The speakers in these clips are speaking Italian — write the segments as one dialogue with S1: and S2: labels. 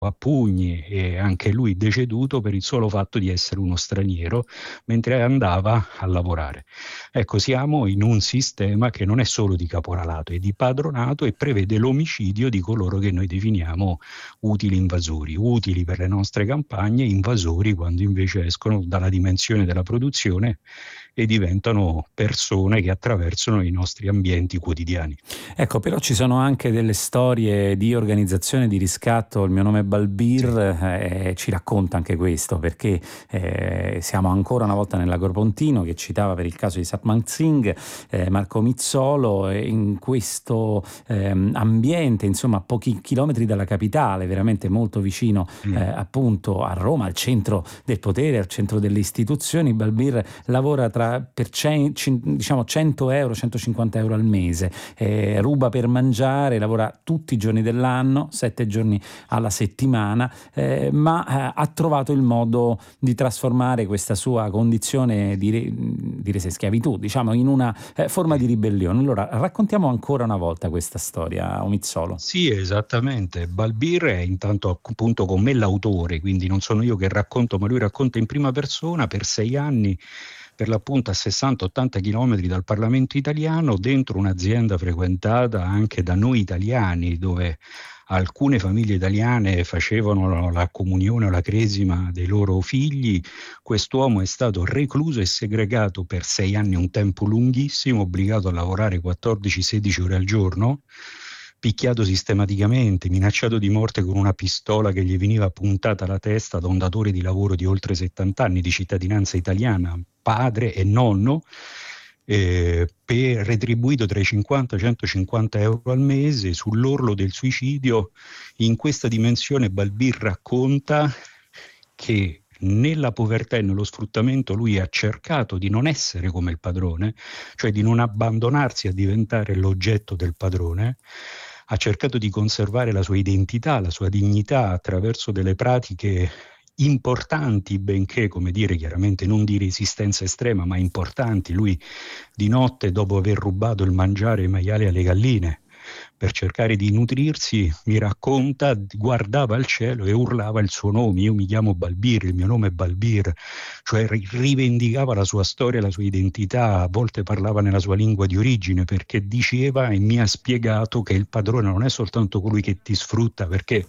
S1: a pugni e anche lui deceduto per il solo fatto di essere uno straniero mentre andava a lavorare. Ecco, siamo in un sistema che non è solo di caporalato, è di padronato e prevede l'omicidio di coloro che noi definiamo utili invasori, utili per le nostre campagne, invasori quando invece escono dalla dimensione della produzione e diventano persone che attraversano i nostri ambienti quotidiani.
S2: Ecco, però ci sono anche delle storie di organizzazione di riscatto. Il mio nome è
S1: Sì.
S2: Balbir, ci racconta anche questo, perché siamo ancora una volta nell'Agropontino che citava per il caso di Satman Singh, Marco Mizzolo, in questo ambiente, insomma, a pochi chilometri dalla capitale, veramente molto vicino appunto a Roma, al centro del potere, al centro delle istituzioni. Balbir lavora per diciamo 100 euro, 150 euro al mese. Ruba per mangiare, lavora tutti i giorni dell'anno, 7 giorni alla settimana, ma ha trovato il modo di trasformare questa sua condizione di resa schiavitù, diciamo, in una forma di ribellione. Allora, raccontiamo ancora una volta questa storia, Omizzolo.
S1: Sì, esattamente. Balbir è intanto appunto con me l'autore, quindi non sono io che racconto, ma lui racconta in prima persona per 6 anni, per l'appunto a 60-80 chilometri dal Parlamento italiano, dentro un'azienda frequentata anche da noi italiani, dove alcune famiglie italiane facevano la comunione o la cresima dei loro figli. Quest'uomo è stato recluso e segregato per 6 anni, un tempo lunghissimo, obbligato a lavorare 14-16 ore al giorno, picchiato sistematicamente, minacciato di morte con una pistola che gli veniva puntata alla testa da un datore di lavoro di oltre 70 anni di cittadinanza italiana, padre e nonno, per retribuito tra i 50 e i 150 euro al mese, sull'orlo del suicidio. In questa dimensione Balbir racconta che nella povertà e nello sfruttamento lui ha cercato di non essere come il padrone, cioè di non abbandonarsi a diventare l'oggetto del padrone, ha cercato di conservare la sua identità, la sua dignità attraverso delle pratiche importanti, benché, come dire, chiaramente non di resistenza estrema, ma importanti. Lui di notte, dopo aver rubato il mangiare ai maiali e alle galline, per cercare di nutrirsi, mi racconta, guardava al cielo e urlava il suo nome: io mi chiamo Balbir, il mio nome è Balbir, cioè rivendicava la sua storia, la sua identità, a volte parlava nella sua lingua di origine, perché diceva e mi ha spiegato che il padrone non è soltanto colui che ti sfrutta perché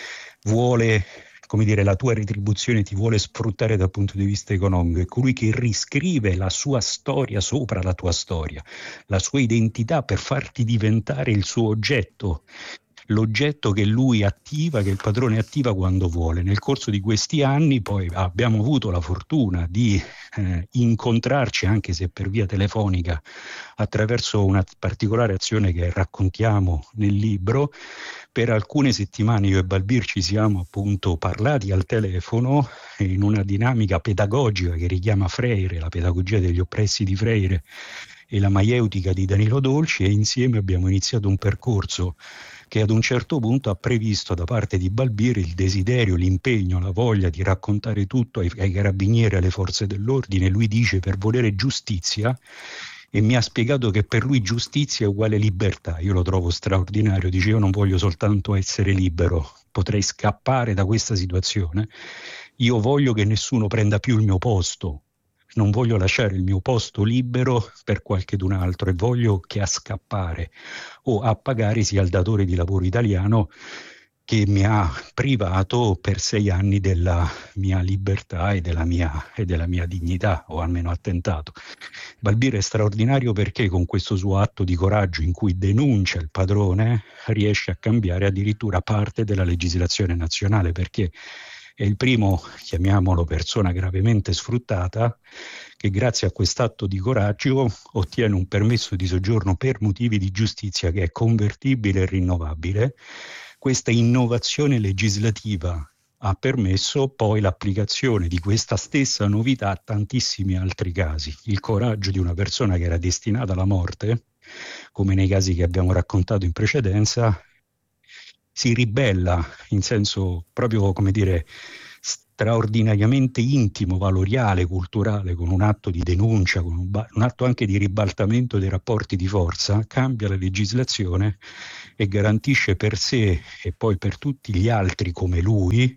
S1: vuole, come dire, la tua retribuzione, ti vuole sfruttare dal punto di vista economico, è colui che riscrive la sua storia sopra la tua storia, la sua identità, per farti diventare il suo oggetto, l'oggetto che lui attiva, che il padrone attiva quando vuole. Nel corso di questi anni poi abbiamo avuto la fortuna di incontrarci, anche se per via telefonica, attraverso una particolare azione che raccontiamo nel libro. Per alcune settimane io e Balbir ci siamo appunto parlati al telefono in una dinamica pedagogica che richiama Freire, la pedagogia degli oppressi di Freire e la maieutica di Danilo Dolci, e insieme abbiamo iniziato un percorso che ad un certo punto ha previsto da parte di Balbir il desiderio, l'impegno, la voglia di raccontare tutto ai carabinieri, alle forze dell'ordine. Lui dice per volere giustizia, e mi ha spiegato che per lui giustizia è uguale libertà. Io lo trovo straordinario, dice: io non voglio soltanto essere libero, potrei scappare da questa situazione, io voglio che nessuno prenda più il mio posto, non voglio lasciare il mio posto libero per qualcun altro, e voglio che a scappare o a pagare sia il datore di lavoro italiano che mi ha privato per 6 anni della mia libertà e della mia dignità, o almeno ha tentato. Balbir è straordinario perché con questo suo atto di coraggio in cui denuncia il padrone riesce a cambiare addirittura parte della legislazione nazionale, perché è il primo, chiamiamolo, persona gravemente sfruttata che grazie a quest'atto di coraggio ottiene un permesso di soggiorno per motivi di giustizia che è convertibile e rinnovabile. Questa innovazione legislativa ha permesso poi l'applicazione di questa stessa novità a tantissimi altri casi. Il coraggio di una persona che era destinata alla morte, come nei casi che abbiamo raccontato in precedenza, si ribella in senso proprio, come dire, straordinariamente intimo, valoriale, culturale, con un atto di denuncia, con un atto anche di ribaltamento dei rapporti di forza, cambia la legislazione e garantisce per sé e poi per tutti gli altri come lui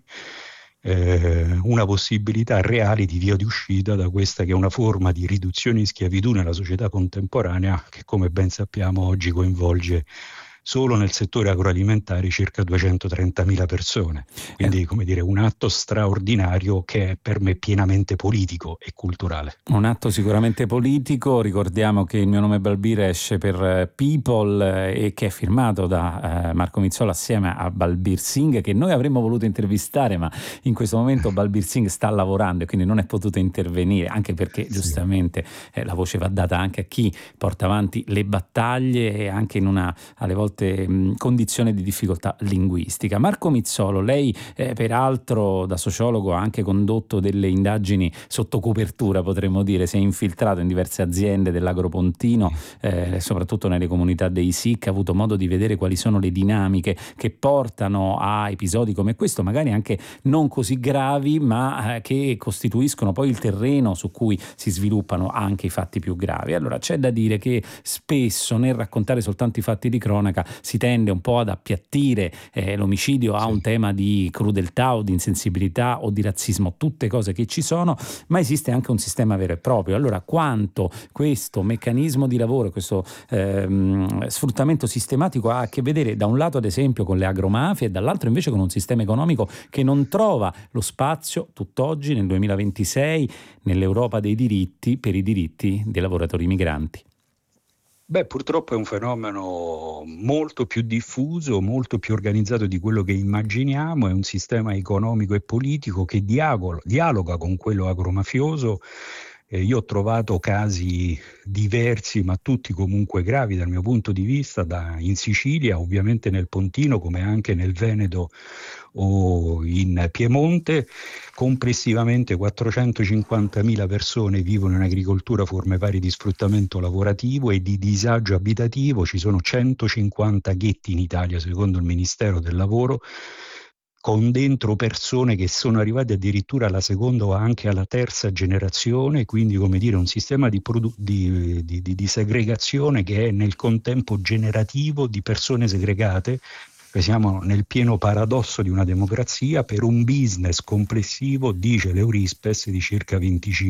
S1: una possibilità reale di via di uscita da questa che è una forma di riduzione in schiavitù nella società contemporanea che, come ben sappiamo, oggi coinvolge solo nel settore agroalimentare circa 230.000 persone. Quindi, come dire, un atto straordinario che è per me pienamente politico e culturale.
S2: Un atto sicuramente politico. Ricordiamo che Il mio nome è Balbir esce per People e che è firmato da Marco Mizzola assieme a Balbir Singh, che noi avremmo voluto intervistare, ma in questo momento Balbir Singh sta lavorando e quindi non è potuto intervenire, anche perché giustamente la voce va data anche a chi porta avanti le battaglie e anche in una alle volte condizione di difficoltà linguistica. Marco Mizzolo, lei peraltro da sociologo ha anche condotto delle indagini sotto copertura, potremmo dire, si è infiltrato in diverse aziende dell'Agropontino, soprattutto nelle comunità dei SIC, ha avuto modo di vedere quali sono le dinamiche che portano a episodi come questo, magari anche non così gravi, ma che costituiscono poi il terreno su cui si sviluppano anche i fatti più gravi. Allora c'è da dire che spesso nel raccontare soltanto i fatti di cronaca si tende un po' ad appiattire l'omicidio a un tema di crudeltà o di insensibilità o di razzismo, tutte cose che ci sono, ma esiste anche un sistema vero e proprio. Allora, quanto questo meccanismo di lavoro, questo sfruttamento sistematico ha a che vedere da un lato ad esempio con le agromafie e dall'altro invece con un sistema economico che non trova lo spazio tutt'oggi nel 2026 nell'Europa dei diritti per i diritti dei lavoratori migranti?
S1: Beh, purtroppo è un fenomeno molto più diffuso, molto più organizzato di quello che immaginiamo, è un sistema economico e politico che dialoga con quello agromafioso. Io ho trovato casi diversi, ma tutti comunque gravi dal mio punto di vista, in Sicilia, ovviamente nel Pontino, come anche nel Veneto o in Piemonte. Complessivamente 450.000 persone vivono in agricoltura, forme varie di sfruttamento lavorativo e di disagio abitativo. Ci sono 150 ghetti in Italia, secondo il Ministero del Lavoro, con dentro persone che sono arrivate addirittura alla seconda o anche alla terza generazione, quindi come dire un sistema di segregazione che è nel contempo generativo di persone segregate. Siamo nel pieno paradosso di una democrazia per un business complessivo, dice l'Eurispes, di circa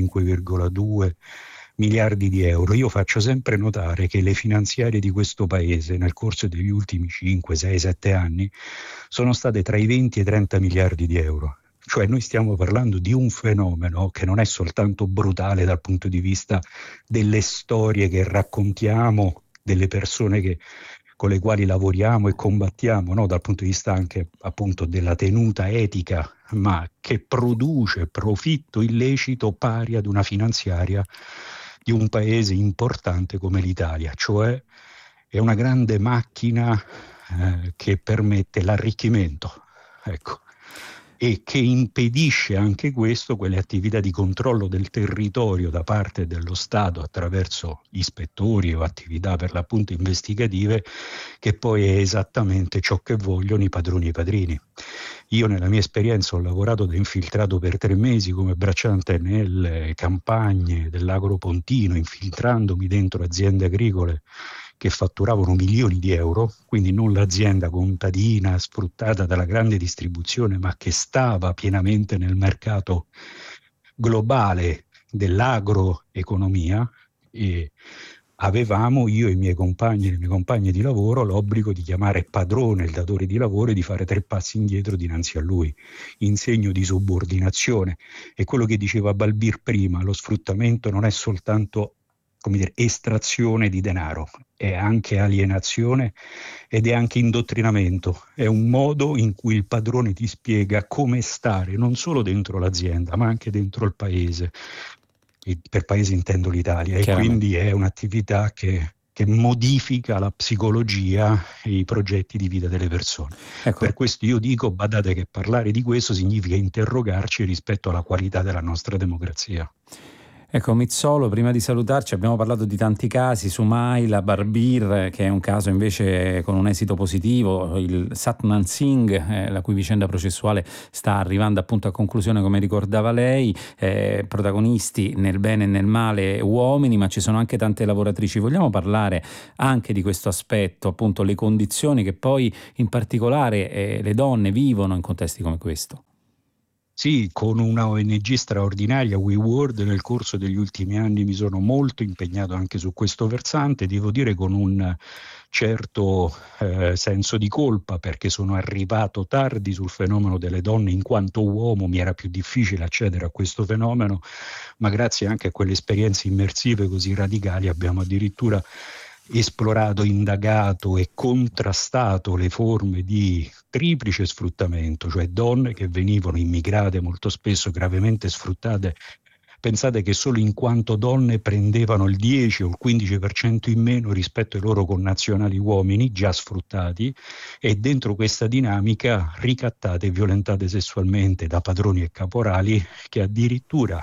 S1: 25,2 miliardi di euro. Io faccio sempre notare che le finanziarie di questo paese nel corso degli ultimi 5, 6, 7 anni sono state tra i 20 e i 30 miliardi di euro. Cioè noi stiamo parlando di un fenomeno che non è soltanto brutale dal punto di vista delle storie che raccontiamo, delle persone con le quali lavoriamo e combattiamo, no? Dal punto di vista anche appunto della tenuta etica, ma che produce profitto illecito pari ad una finanziaria di un paese importante come l'Italia, cioè è una grande macchina che permette l'arricchimento, ecco, e che impedisce anche questo, quelle attività di controllo del territorio da parte dello Stato attraverso ispettori o attività per l'appunto investigative, che poi è esattamente ciò che vogliono i padroni e i padrini. Io nella mia esperienza ho lavorato da infiltrato per 3 mesi come bracciante nelle campagne dell'Agropontino, infiltrandomi dentro aziende agricole che fatturavano milioni di euro, quindi non l'azienda contadina sfruttata dalla grande distribuzione, ma che stava pienamente nel mercato globale dell'agroeconomia, e avevamo, io e i miei compagni e le mie compagne di lavoro, l'obbligo di chiamare padrone il datore di lavoro e di fare 3 passi indietro dinanzi a lui, in segno di subordinazione. E quello che diceva Balbir prima, lo sfruttamento non è soltanto, come dire, estrazione di denaro, è anche alienazione ed è anche indottrinamento, è un modo in cui il padrone ti spiega come stare non solo dentro l'azienda ma anche dentro il paese, e per paese intendo l'Italia, e quindi è un'attività che modifica la psicologia e i progetti di vita delle persone. Ecco. Per questo io dico, badate che parlare di questo significa interrogarci rispetto alla qualità della nostra democrazia.
S2: Ecco, Mizzolo, prima di salutarci abbiamo parlato di tanti casi, Sumaila, Barbir, che è un caso invece con un esito positivo, il Satnam Singh, la cui vicenda processuale sta arrivando appunto a conclusione, come ricordava lei, protagonisti nel bene e nel male uomini, ma ci sono anche tante lavoratrici. Vogliamo parlare anche di questo aspetto, appunto le condizioni che poi in particolare le donne vivono in contesti come questo?
S1: Sì, con una ONG straordinaria, WeWorld, nel corso degli ultimi anni mi sono molto impegnato anche su questo versante, devo dire con un certo senso di colpa, perché sono arrivato tardi sul fenomeno delle donne, in quanto uomo mi era più difficile accedere a questo fenomeno, ma grazie anche a quelle esperienze immersive così radicali abbiamo addirittura esplorato, indagato e contrastato le forme di triplice sfruttamento, cioè donne che venivano immigrate molto spesso gravemente sfruttate. Pensate che solo in quanto donne prendevano il 10 o il 15% in meno rispetto ai loro connazionali uomini già sfruttati, e dentro questa dinamica ricattate e violentate sessualmente da padroni e caporali che addirittura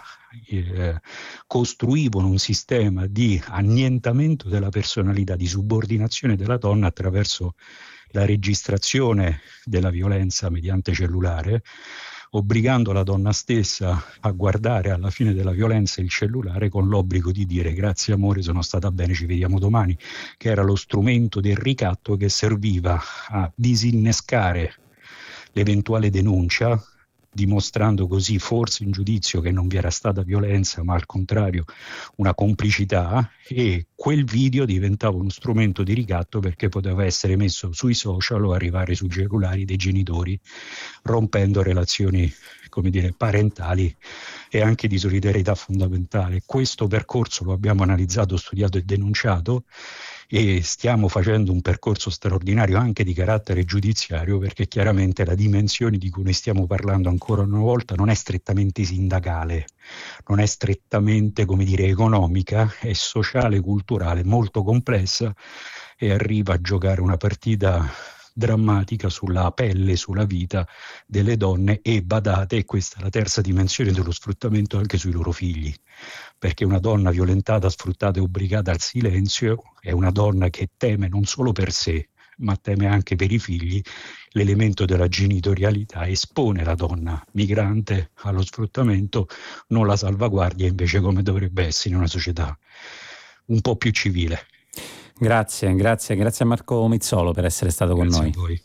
S1: costruivano un sistema di annientamento della personalità, di subordinazione della donna attraverso la registrazione della violenza mediante cellulare, obbligando la donna stessa a guardare alla fine della violenza il cellulare con l'obbligo di dire grazie amore, sono stata bene, ci vediamo domani, che era lo strumento del ricatto che serviva a disinnescare l'eventuale denuncia, dimostrando così forse in giudizio che non vi era stata violenza, ma al contrario una complicità, e quel video diventava uno strumento di ricatto perché poteva essere messo sui social o arrivare sui cellulari dei genitori, rompendo relazioni, come dire, parentali e anche di solidarietà fondamentale. Questo percorso lo abbiamo analizzato, studiato e denunciato, e stiamo facendo un percorso straordinario anche di carattere giudiziario, perché chiaramente la dimensione di cui noi stiamo parlando ancora una volta non è strettamente sindacale, non è strettamente, come dire, economica, è sociale, culturale, molto complessa, e arriva a giocare una partita drammatica sulla pelle, sulla vita delle donne, e badate, e questa è la terza dimensione dello sfruttamento, anche sui loro figli, perché una donna violentata, sfruttata e obbligata al silenzio è una donna che teme non solo per sé, ma teme anche per i figli. L'elemento della genitorialità espone la donna migrante allo sfruttamento, non la salvaguardia invece come dovrebbe essere in una società un po' più civile.
S2: Grazie a Marco Mizzolo per essere stato con noi.
S1: Grazie a voi.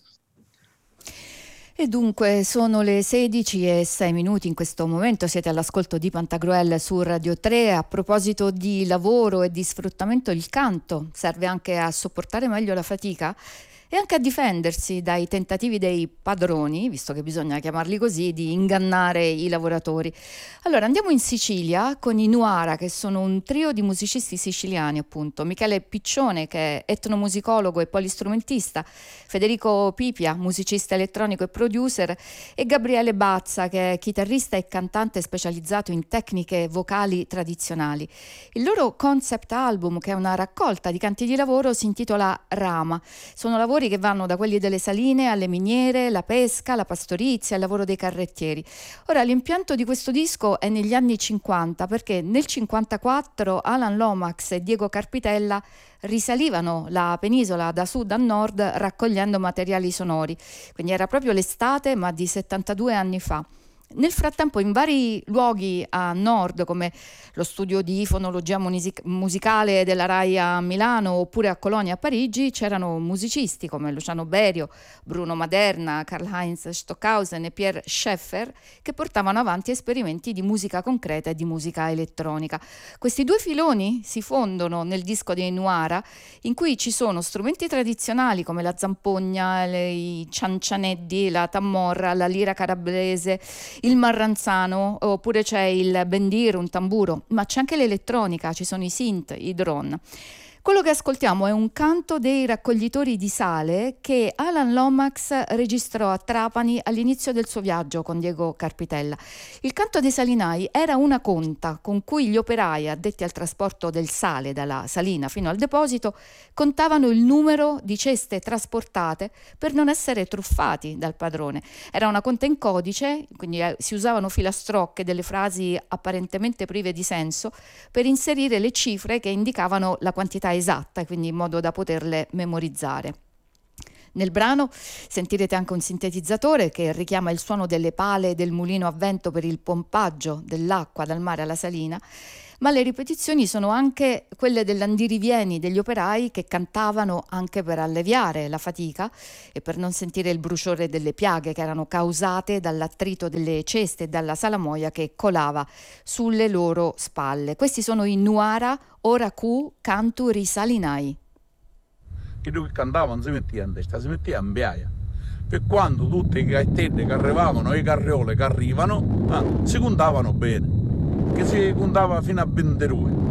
S3: E dunque sono le 16:06 in questo momento, siete all'ascolto di Pantagruel su Radio 3. A proposito di lavoro e di sfruttamento, il canto serve anche a sopportare meglio la fatica e anche a difendersi dai tentativi dei padroni, visto che bisogna chiamarli così, di ingannare i lavoratori. Allora andiamo in Sicilia con i Nuara, che sono un trio di musicisti siciliani, appunto. Michele Piccione, che è etnomusicologo e polistrumentista, Federico Pipia, musicista elettronico e producer, e Gabriele Bazza, che è chitarrista e cantante specializzato in tecniche vocali tradizionali. Il loro concept album, che è una raccolta di canti di lavoro, si intitola Rama. Sono lavori che vanno da quelli delle saline alle miniere, la pesca, la pastorizia, il lavoro dei carrettieri. Ora, l'impianto di questo disco è negli anni 50, perché nel 54 Alan Lomax e Diego Carpitella risalivano la penisola da sud a nord raccogliendo materiali sonori. Quindi era proprio l'estate, ma di 72 anni fa. Nel frattempo in vari luoghi a nord, come lo studio di fonologia musicale della RAI a Milano oppure a Colonia a Parigi, c'erano musicisti come Luciano Berio, Bruno Maderna, Karl-Heinz Stockhausen e Pierre Schaeffer, che portavano avanti esperimenti di musica concreta e di musica elettronica. Questi due filoni si fondono nel disco dei Nuara, in cui ci sono strumenti tradizionali come la zampogna, i ciancianeddi, la tammorra, la lira calabrese, il marranzano, oppure c'è il bendir, un tamburo, ma c'è anche l'elettronica, ci sono i synth, i drone. Quello che ascoltiamo è un canto dei raccoglitori di sale che Alan Lomax registrò a Trapani all'inizio del suo viaggio con Diego Carpitella. Il canto dei salinai era una conta con cui gli operai addetti al trasporto del sale dalla salina fino al deposito contavano il numero di ceste trasportate per non essere truffati dal padrone. Era una conta in codice, quindi si usavano filastrocche, delle frasi apparentemente prive di senso, per inserire le cifre che indicavano la quantità esatta, quindi in modo da poterle memorizzare. Nel brano sentirete anche un sintetizzatore che richiama il suono delle pale del mulino a vento per il pompaggio dell'acqua dal mare alla salina, ma le ripetizioni sono anche quelle dell'andirivieni degli operai che cantavano anche per alleviare la fatica e per non sentire il bruciore delle piaghe che erano causate dall'attrito delle ceste e dalla salamoia che colava sulle loro spalle. Questi sono i Nuara Ora Cu Canturi Salinai.
S4: Che lui cantava non si metteva in testa, si metteva in biaia. Per quando tutte le gaettette che arrivavano e le carriole che arrivano si contavano bene, che si contava fino a 22.